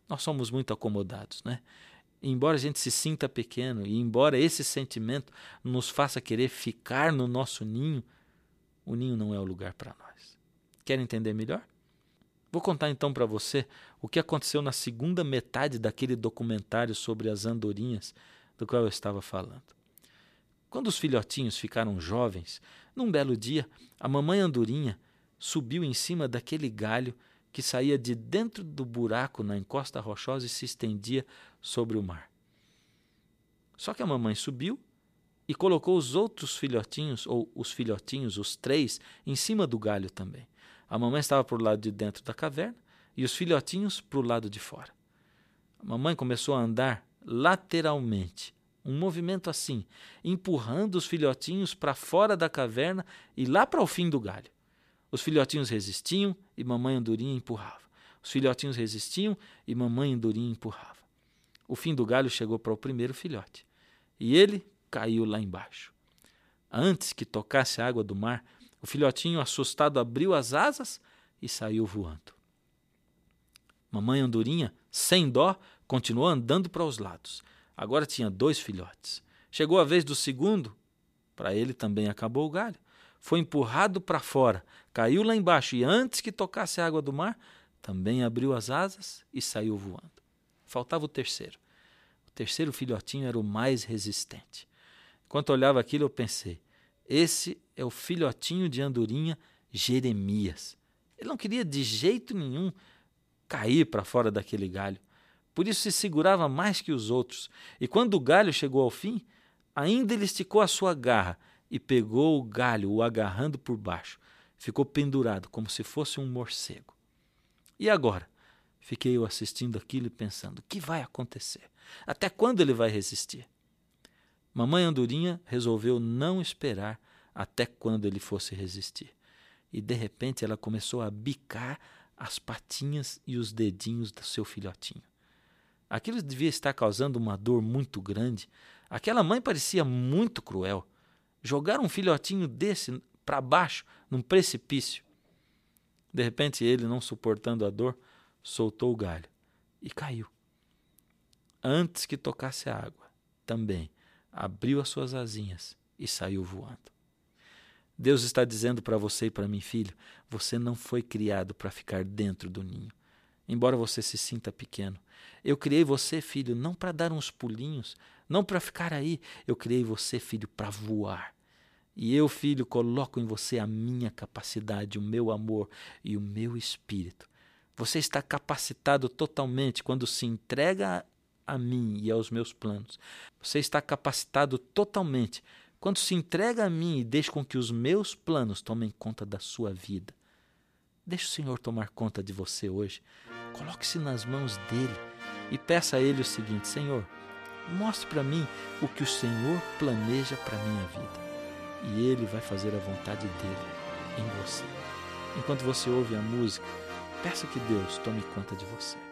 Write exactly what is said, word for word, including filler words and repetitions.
Nós somos muito acomodados, né? E embora a gente se sinta pequeno, e embora esse sentimento nos faça querer ficar no nosso ninho, o ninho não é o lugar para nós. Quer entender melhor? Vou contar então para você o que aconteceu na segunda metade daquele documentário sobre as andorinhas do qual eu estava falando. Quando os filhotinhos ficaram jovens, num belo dia, a mamãe andorinha subiu em cima daquele galho que saía de dentro do buraco na encosta rochosa e se estendia sobre o mar. Só que a mamãe subiu e colocou os outros filhotinhos, ou os filhotinhos, os três, em cima do galho também. A mamãe estava para o lado de dentro da caverna e os filhotinhos para o lado de fora. A mamãe começou a andar lateralmente, um movimento assim, empurrando os filhotinhos para fora da caverna e lá para o fim do galho. Os filhotinhos resistiam e mamãe andorinha empurrava. Os filhotinhos resistiam e mamãe andorinha empurrava. O fim do galho chegou para o primeiro filhote e ele caiu lá embaixo. Antes que tocasse a água do mar, o filhotinho assustado abriu as asas e saiu voando. Mamãe andorinha, sem dó, continuou andando para os lados. Agora tinha dois filhotes. Chegou a vez do segundo, para ele também acabou o galho. Foi empurrado para fora, caiu lá embaixo e antes que tocasse a água do mar, também abriu as asas e saiu voando. Faltava o terceiro. O terceiro filhotinho era o mais resistente. Enquanto olhava aquilo, eu pensei, esse é o filhotinho de andorinha Jeremias. Ele não queria de jeito nenhum cair para fora daquele galho. Por isso se segurava mais que os outros. E quando o galho chegou ao fim, ainda ele esticou a sua garra e pegou o galho, o agarrando por baixo. Ficou pendurado, como se fosse um morcego. E agora? Fiquei eu assistindo aquilo e pensando, o que vai acontecer? Até quando ele vai resistir? Mamãe andorinha resolveu não esperar até quando ele fosse resistir. E de repente ela começou a bicar as patinhas e os dedinhos do seu filhotinho. Aquilo devia estar causando uma dor muito grande. Aquela mãe parecia muito cruel. Jogar um filhotinho desse para baixo, num precipício. De repente ele, não suportando a dor, soltou o galho e caiu. Antes que tocasse a água, também abriu as suas asinhas e saiu voando. Deus está dizendo para você e para mim, filho, você não foi criado para ficar dentro do ninho. Embora você se sinta pequeno. Eu criei você, filho, não para dar uns pulinhos, não para ficar aí. Eu criei você, filho, para voar. E eu, filho, coloco em você a minha capacidade, o meu amor e o meu espírito. Você está capacitado totalmente quando se entrega a, a mim e aos meus planos. Você está capacitado totalmente quando se entrega a mim e deixa com que os meus planos tomem conta da sua vida. Deixe o Senhor tomar conta de você hoje. Coloque-se nas mãos dele e peça a ele o seguinte, Senhor, mostre para mim o que o Senhor planeja para a minha vida. E ele vai fazer a vontade dele em você. Enquanto você ouve a música, peça que Deus tome conta de você.